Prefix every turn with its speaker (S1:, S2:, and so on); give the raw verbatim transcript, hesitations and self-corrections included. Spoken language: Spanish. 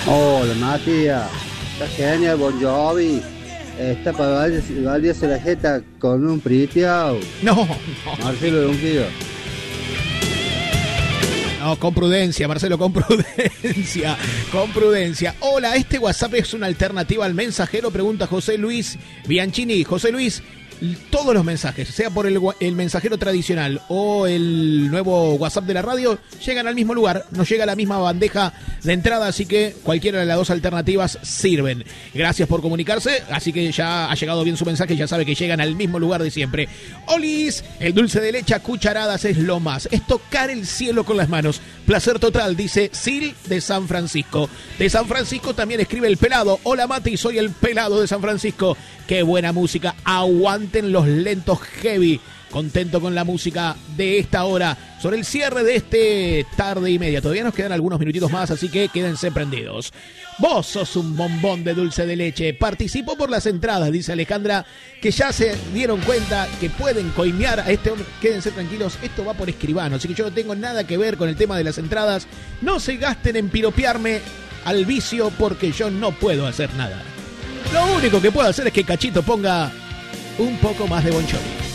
S1: Hola Matías, está genial Bon Jovi. Está para valiarse la jeta con un priteado.
S2: No, no.
S1: Marcelo de Unquillo.
S2: No, con prudencia, Marcelo, con prudencia, con prudencia. Hola, ¿este WhatsApp es una alternativa al mensajero? Pregunta José Luis Bianchini. José Luis, todos los mensajes, sea por el, el mensajero tradicional o el nuevo WhatsApp de la radio, llegan al mismo lugar, nos llega a la misma bandeja de entrada, así que cualquiera de las dos alternativas sirven. Gracias por comunicarse, así que ya ha llegado bien su mensaje, ya sabe que llegan al mismo lugar de siempre. Olis, el dulce de leche a cucharadas es lo más, es tocar el cielo con las manos. Placer total, dice Sil de San Francisco. De San Francisco también escribe el pelado. Hola Mati, soy el pelado de San Francisco. Qué buena música, aguanten los lentos heavy. Contento con la música de esta hora. Sobre el cierre de este tarde y media. Todavía nos quedan algunos minutitos más, así que quédense prendidos. Vos sos un bombón de dulce de leche. Participo por las entradas, dice Alejandra, que ya se dieron cuenta que pueden coimear a este hombre. Quédense tranquilos, esto va por escribano, así que yo no tengo nada que ver con el tema de las entradas. No se gasten en piropearme al vicio porque yo no puedo hacer nada. Lo único que puedo hacer es que Cachito ponga un poco más de Bon Jovi.